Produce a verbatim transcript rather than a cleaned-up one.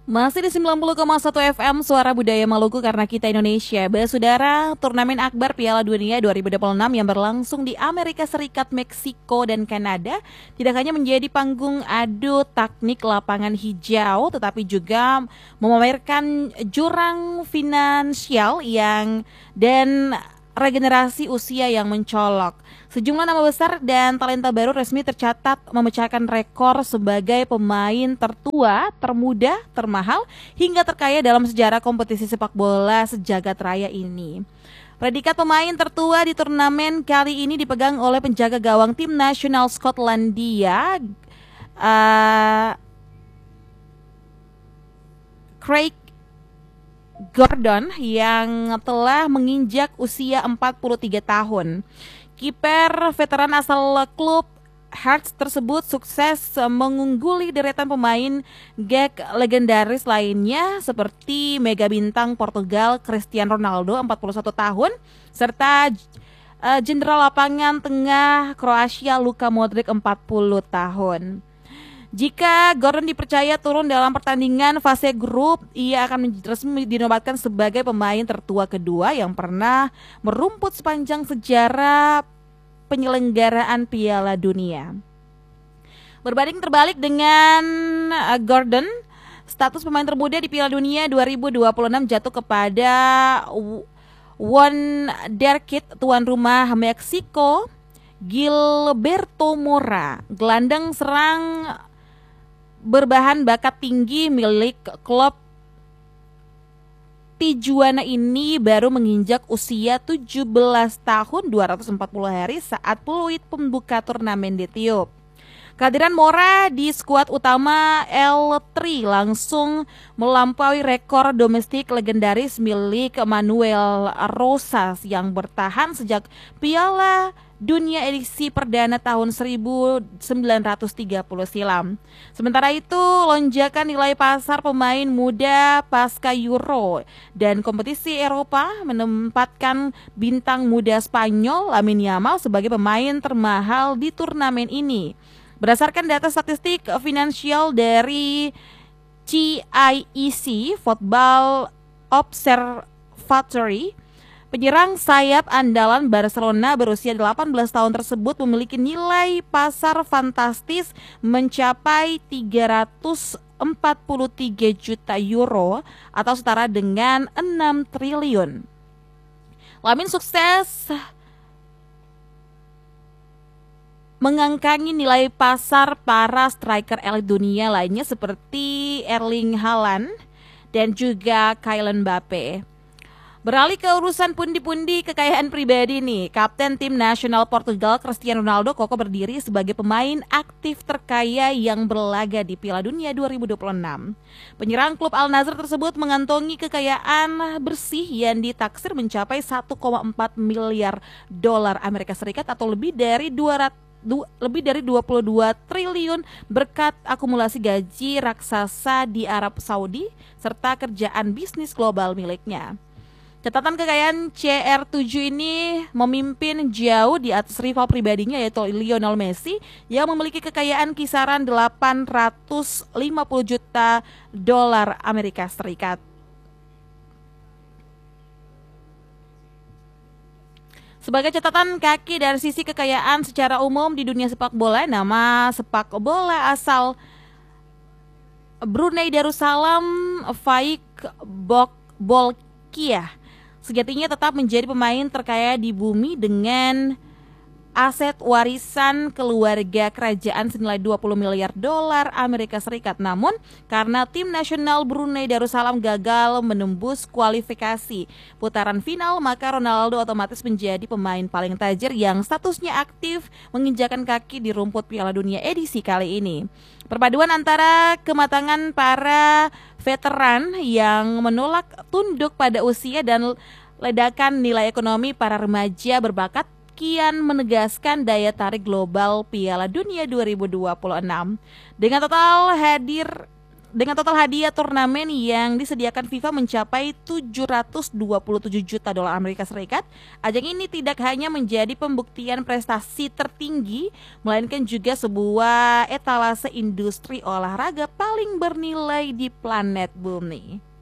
Masih di sembilan puluh koma satu F M Suara Budaya Maluku karena kita Indonesia. Saudara, turnamen akbar Piala Dunia dua ribu dua puluh enam yang berlangsung di Amerika Serikat, Meksiko, dan Kanada tidak hanya menjadi panggung adu teknik lapangan hijau, tetapi juga memamerkan jurang finansial yang dan regenerasi usia yang mencolok. Sejumlah nama besar dan talenta baru resmi tercatat memecahkan rekor sebagai pemain tertua, termuda, termahal, hingga terkaya dalam sejarah kompetisi sepak bola sejagat raya ini. Predikat pemain tertua di turnamen kali ini dipegang oleh penjaga gawang tim nasional Skotlandia, uh, Craig Gordon, yang telah menginjak usia empat puluh tiga tahun. Kiper veteran asal klub Hearts tersebut sukses mengungguli deretan pemain gag legendaris lainnya seperti mega bintang Portugal Cristiano Ronaldo empat puluh satu tahun serta uh, jenderal lapangan tengah Kroasia Luka Modric empat puluh tahun. Jika Gordon dipercaya turun dalam pertandingan fase grup, ia akan resmi dinobatkan sebagai pemain tertua kedua yang pernah merumput sepanjang sejarah penyelenggaraan Piala Dunia. Berbanding terbalik dengan Gordon, status pemain termuda di Piala Dunia dua ribu dua puluh enam jatuh kepada wonderkid tuan rumah Meksiko, Gilberto Mora, gelandang serang berbahan bakat tinggi milik klub Tijuana ini baru menginjak usia tujuh belas tahun dua ratus empat puluh hari saat peluit pembuka turnamen ditiup. Kehadiran Mora di skuad utama L tiga langsung melampaui rekor domestik legendaris milik Manuel Rosas yang bertahan sejak Piala Dunia edisi perdana tahun seribu sembilan ratus tiga puluh silam. Sementara itu, lonjakan nilai pasar pemain muda pasca Euro dan kompetisi Eropa menempatkan bintang muda Spanyol Lamine Yamal sebagai pemain termahal di turnamen ini. Berdasarkan data statistik finansial dari C I E C Football Observatory, penyerang sayap andalan Barcelona berusia delapan belas tahun tersebut memiliki nilai pasar fantastis mencapai tiga ratus empat puluh tiga juta euro atau setara dengan enam triliun. Lamine sukses mengangkangi nilai pasar para striker elit dunia lainnya seperti Erling Haaland dan juga Kylian Mbappe. Beralih ke urusan pundi-pundi kekayaan pribadi nih, Kapten tim nasional Portugal Cristiano Ronaldo kokoh berdiri sebagai pemain aktif terkaya yang berlaga di Piala Dunia dua ribu dua puluh enam. Penyerang klub Al Nassr tersebut mengantongi kekayaan bersih yang ditaksir mencapai satu koma empat miliar dolar Amerika Serikat atau lebih dari dua ratus lebih dari dua puluh dua triliun berkat akumulasi gaji raksasa di Arab Saudi serta kerjaan bisnis global miliknya. Catatan kekayaan C R tujuh ini memimpin jauh di atas rival pribadinya yaitu Lionel Messi yang memiliki kekayaan kisaran delapan ratus lima puluh juta dolar Amerika Serikat. Sebagai catatan kaki dari sisi kekayaan secara umum di dunia sepak bola, nama sepak bola asal Brunei Darussalam Faik Bolkiah sejatinya tetap menjadi pemain terkaya di bumi dengan aset warisan keluarga kerajaan senilai dua puluh miliar dolar Amerika Serikat. Namun, karena tim nasional Brunei Darussalam gagal menembus kualifikasi putaran final, maka Ronaldo otomatis menjadi pemain paling tajir yang statusnya aktif menginjakan kaki di rumput Piala Dunia edisi kali ini. Perpaduan antara kematangan para veteran yang menolak tunduk pada usia dan ledakan nilai ekonomi para remaja berbakat kian menegaskan daya tarik global Piala Dunia dua ribu dua puluh enam. Dengan total hadir dengan total hadiah turnamen yang disediakan FIFA mencapai tujuh ratus dua puluh tujuh juta dolar Amerika Serikat. Ajang ini tidak hanya menjadi pembuktian prestasi tertinggi, melainkan juga sebuah etalase industri olahraga paling bernilai di planet bumi.